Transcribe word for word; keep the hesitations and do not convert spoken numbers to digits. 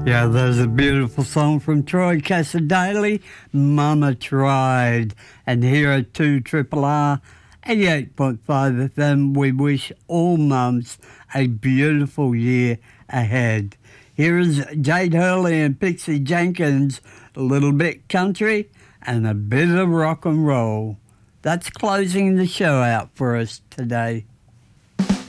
Yeah, there's a beautiful song from Troy Cassar-Daley, Mama Tried. And here at two Triple R, eighty-eight point five F M, we wish all mums a beautiful year ahead. Here is Jade Hurley and Pixie Jenkins, a little bit country and a bit of rock and roll. That's closing the show out for us today.